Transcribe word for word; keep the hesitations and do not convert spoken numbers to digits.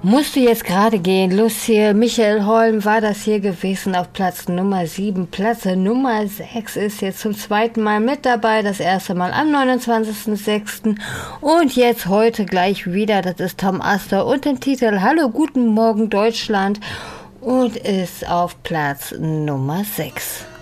Musste jetzt gerade gehen. Lucia Michael Holm war das hier gewesen auf Platz Nummer sieben. Platz Nummer sechs ist jetzt zum zweiten Mal mit dabei. Das erste Mal am neunundzwanzigsten sechsten Und jetzt heute gleich wieder. Das ist Tom Astor und den Titel Hallo, guten Morgen Deutschland. Und ist auf Platz Nummer sechs.